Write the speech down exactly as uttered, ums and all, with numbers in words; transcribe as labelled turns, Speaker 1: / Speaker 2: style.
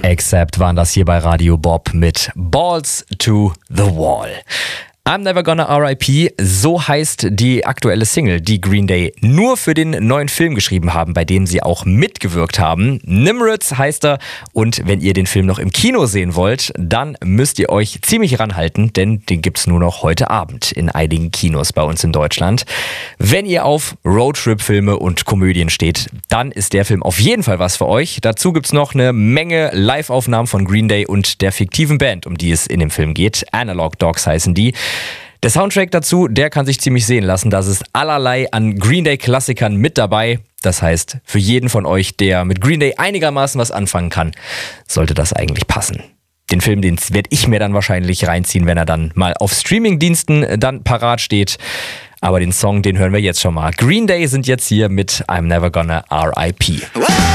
Speaker 1: Except waren das hier bei Radio Bob mit Balls to the Wall. I'm Never Gonna R I P, so heißt die aktuelle Single, die Green Day nur für den neuen Film geschrieben haben, bei dem sie auch mitgewirkt haben. Nimrods heißt er, und wenn ihr den Film noch im Kino sehen wollt, dann müsst ihr euch ziemlich ranhalten, denn den gibt's nur noch heute Abend in einigen Kinos bei uns in Deutschland. Wenn ihr auf Roadtrip-Filme und Komödien steht, dann ist der Film auf jeden Fall was für euch. Dazu gibt's noch eine Menge Live-Aufnahmen von Green Day und der fiktiven Band, um die es in dem Film geht. Analog Dogs heißen die. Der Soundtrack dazu, der kann sich ziemlich sehen lassen. Da ist allerlei an Green Day-Klassikern mit dabei. Das heißt, für jeden von euch, der mit Green Day einigermaßen was anfangen kann, sollte das eigentlich passen. Den Film, den werde ich mir dann wahrscheinlich reinziehen, wenn er dann mal auf Streamingdiensten dann parat steht. Aber den Song, den hören wir jetzt schon mal. Green Day sind jetzt hier mit I'm Never Gonna R I P.